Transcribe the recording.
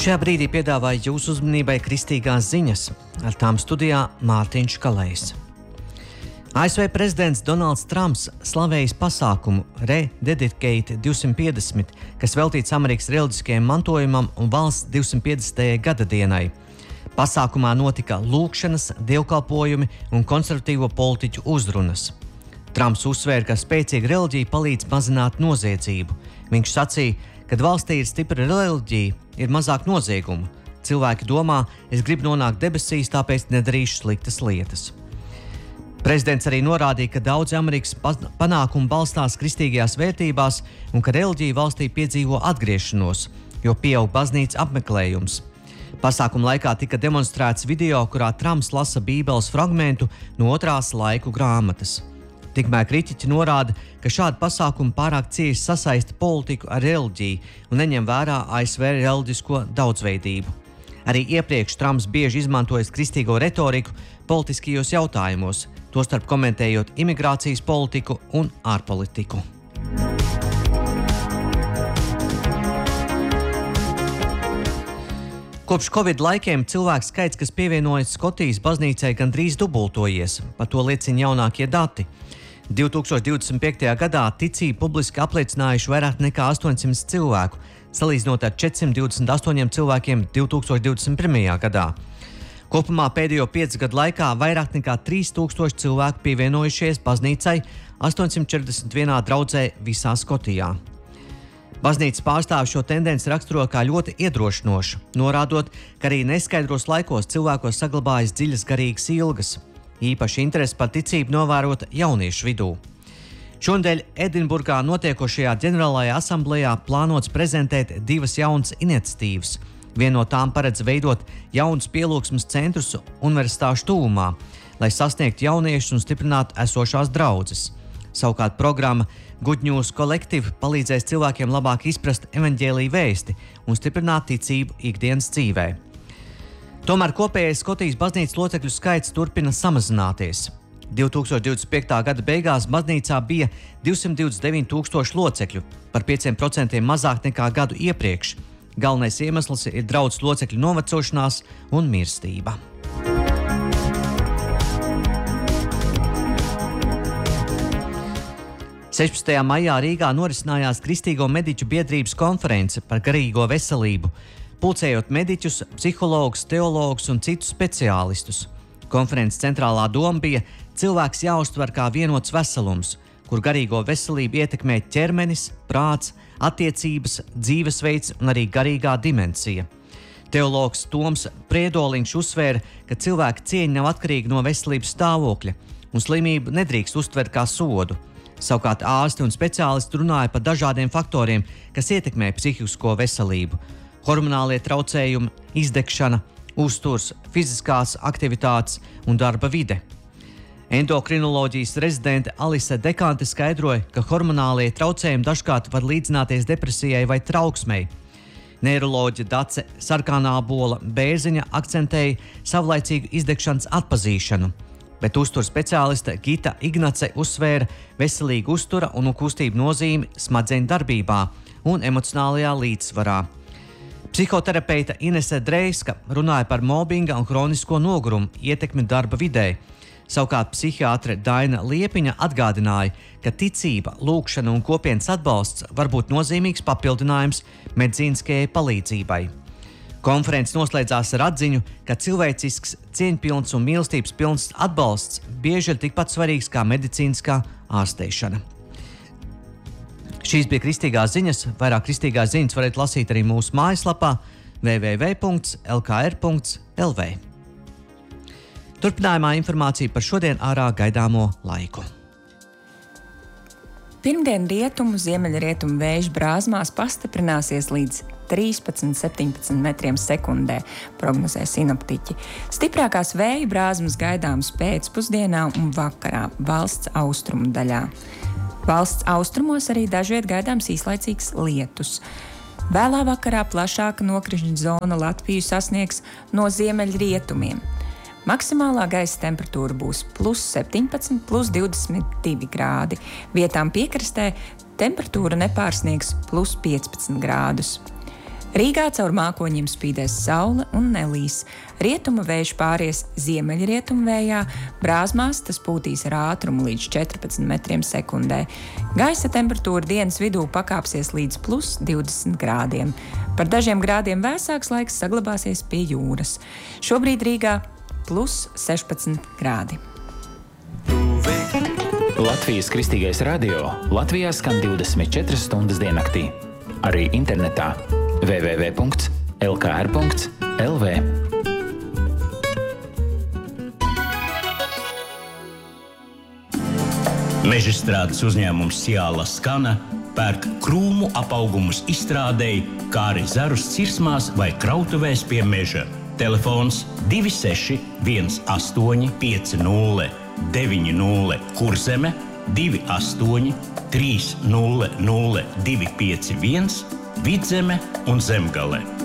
Šajā brīdī piedāvāju jūsu uzmanībai kristīgās ziņas, ar tām studijā Mārtiņš Kalējs. ASV prezidents Donalds Trumps slavējis pasākumu Rededicate 250, kas veltīts Amerikas reliģiskajam mantojumam un valsts 250. gada dienai. Pasākumā notika lūgšanas, dievkalpojumi un konservatīvo politiķu uzrunas. Trumps uzsvēra, ka spēcīga reliģija palīdz mazināt noziedzību. Viņš sacīja, kad valstī ir stipra reliģija, ir mazāk noziegumu. Cilvēki domā, es gribu nonākt debesīs, tāpēc nedarīšu sliktas lietas. Prezidents arī norādīja, ka daudzi Amerikas panākumi balstās kristīgajās vērtībās un ka reliģija valstī piedzīvo atgriešanos, jo pieaug baznīcas apmeklējums. Pasākuma laikā tika demonstrēts video, kurā Trumps lasa Bībeles fragmentu no otrās laiku grāmatas. Tikmēr kritiķi norāda, ka šādi pasākumi pārāk cieši sasaista politiku ar reliģiju un neņem vērā ASV reliģisko daudzveidību. Arī iepriekš Trumps bieži izmantojis kristīgo retoriku politiskajos jautājumos, tostarp komentējot imigrācijas politiku un ārpolitiku. Kopš Covid laikiem cilvēku skaits, kas pievienojas Skotijas baznīcai, gandrīz dubultojies, par to liecina jaunākie dati. 2025. gadā ticību publiski apliecinājuši vairāk nekā 800 cilvēku, salīdzinot ar 428 cilvēkiem 2021. gadā. Kopumā pēdējo 5 gadu laikā vairāk nekā 3000 cilvēku pievienojušies baznīcai 841 draudzē visā Skotijā. Baznīcas pārstāvi šo tendenci raksturo kā ļoti iedrošinošu, norādot, ka arī neskaidros laikos cilvēkos saglabājas dziļas garīgas ilgas. Īpaši interesi par ticību novērota jauniešu vidū. Šonedēļ Edinburgā notiekošajā ģenerālajā asamblejā plānots prezentēt 2 jaunas iniciatīvas. Viena no tām paredz veidot jaunus pielūgsmes centrus universitāšu tuvumā, lai sasniegtu jauniešus un stiprinātu esošās draudzes. Savukārt programma Good News Collective palīdzēs cilvēkiem labāk izprast evaņģēlija vēsti un stiprināt ticību ikdienas dzīvē. Tomēr kopējais Skotijas baznīcas locekļu skaits turpina samazināties. 2025. gada beigās baznīcā bija 229,000 locekļu, par 5% mazāk nekā gadu iepriekš. Galvenais iemesls ir draudzes locekļu novecošanās un mirstība. Maijā Rīgā norisinājās Kristīgo mediķu biedrības konference par garīgo veselību, pulcējot mediķus, psihologus, teologus un citus speciālistus. Konferences centrālā doma bija cilvēks jāuztver kā vienots veselums, kur garīgo veselību ietekmē ķermenis, prāts, attiecības, dzīvesveids un arī garīgā dimensija. Teologs Toms Priedoliņš uzsvēra, ka cilvēka cieņa nav atkarīga no veselības stāvokļa un slimību nedrīkst uztvert kā sodu. Savukārt ārsti un speciālisti runāja par dažādiem faktoriem, kas ietekmē psihisko veselību. Hormonālie traucējumi, izdegšana, uzturs, fiziskās aktivitātes un darba vide. Endokrinoloģijas rezidente Alise Dekante skaidroja, ka hormonālie traucējumi dažkārt var līdzināties depresijai vai trauksmei. Neiroloģe Dace Sarkanābola Bērziņa akcentēja savlaicīgu izdegšanas atpazīšanu, bet uzturs speciāliste Gita Ignace uzsvēra veselīgu uztura un kustību nozīmi smadzeņu darbībā un emocionālajā līdzsvarā. Psihoterapeite Inese Dreiska runāja par mobbinga un kronisko nogurumu ietekmi darba vidē. Savukārt psihiatre Daina Liepiņa atgādināja, ka ticība, lūgšana un kopienas atbalsts var būt nozīmīgs papildinājums medicīniskajai palīdzībai. Konferences noslēdzās ar atziņu, ka cilvēcisks, cieņpilns un mīlestības pilns atbalsts bieži ir tikpat svarīgs kā medicīniskā ārstēšana. Šīs bija kristīgās ziņas. Vairāk kristīgās ziņas varat lasīt arī mūsu mājaslapā www.lkr.lv. Turpinājumā informācija par šodien ārā gaidāmo laiku. Pirmdien rietumu, ziemeļrietumu vēju brāzmās pastiprināsies līdz 13–17 metriem sekundē, prognozē sinoptiķi. Stiprākās vēju brāzmas gaidāmas pēcpusdienā un vakarā valsts austrumu daļā. Valsts austrumos arī dažviet gaidāms īslaicīgs lietus. Vēlā vakarā plašāka nokrišņu zona Latviju sasniegs no ziemeļrietumiem. Maksimālā gaisa temperatūra būs +17, +22 grādi. Vietām piekrastē temperatūra nepārsniegs +15 grādus. Rīgā caur mākoņiem spīdēs saule un nelīs. Rietumu vējš pāries ziemeļrietumvējā, Brāzmās tas pūtīs ar ātrumu līdz 14 metriem sekundē. Gaisa temperatūra dienas vidū pakāpsies līdz +20 grādiem. Par dažiem grādiem vēsāks laiks saglabāsies pie jūras. Šobrīd Rīgā +16 grādi. Latvijas Kristīgais radio Latvijā skan 24 stundas diennaktī. Arī internetā www.lkr.lv. Mežstrādes uzņēmums Ciāla Skana pērk krūmu apaugumus izstrādēji, kā arī zarus cirsmās vai krautuvēs pie meža. Telefons 26 18 50 90 Kurzeme 28 300 251 Vidzeme un Zemgale.